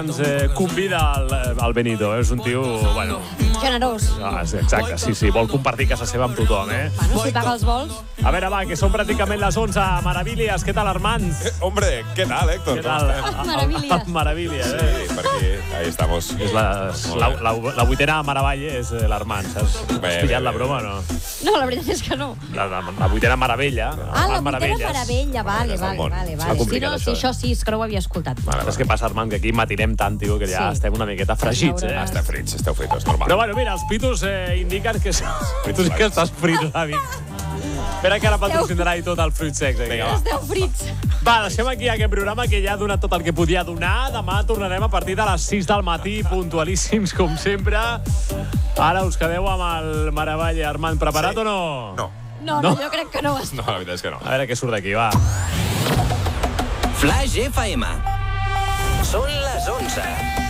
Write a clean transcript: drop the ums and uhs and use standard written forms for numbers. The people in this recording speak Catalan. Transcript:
Ens convida el Benito, és un tio, bueno... Generós. Exacte, sí, vol compartir casa seva amb tothom, Bueno, si paga els vols. A veure, va, que són pràcticament les 11. Maravillas, què tal, Armand? Hombre, ¿qué tal, Héctor? ¿Qué tal? Maravillas. Maravillas, Sí, perquè ahí estamos. És la vuitena meravella és l'Armand, saps? Has pillat la broma, no? No, la veritat és que no. La vuitena meravella. La vuitena meravella, vale. Sí, això sí, és que no ho havia escoltat. Saps què passa, Armand? Que aquí matinem tant, tio, que ja estem una miqueta fregits, Esteu frits, és normal. Però bueno, mira, els pitos indiquen que tu sí que estàs frit, David. Espera que ara patrocinarà i tot el fruit secs. Esteu frits. Va, deixem aquí aquest programa que ja ha donat tot el que podia donar. Demà tornarem a partir de les 6 del matí, puntualíssims, com sempre. Ara us quedeu amb el Meravella. Armand, preparat o no? No, jo crec que no. No, la veritat és que no. A veure què surt d'aquí, va. Flash FM. Són les 11.